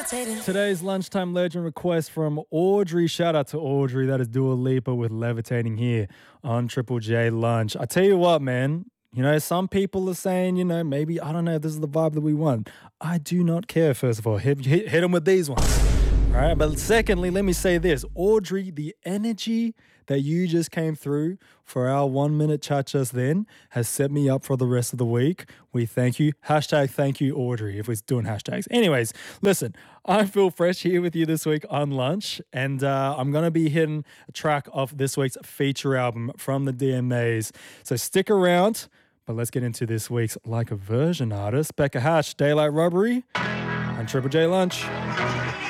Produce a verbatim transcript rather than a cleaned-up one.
Today's lunchtime legend request from Audrey. Shout out to Audrey. That is Dua Lipa with Levitating here on Triple J Lunch. I tell you what, man. You know, some people are saying, you know, maybe, I don't know, this is the vibe that we want. I do not care, first of all. Hit, hit, hit them with these ones. All right. But secondly, let me say this. Audrey, the energy that you just came through for our one minute chat just then has set me up for the rest of the week. We thank you. Hashtag thank you, Audrey, if we're doing hashtags. Anyways, listen, I'm Phil Fresh here with you this week on Lunch, and uh, I'm going to be hitting a track off this week's feature album from the D M As. So stick around, but let's get into this week's Like a Version artist, Becca Hash, Daylight Robbery, on Triple J Lunch.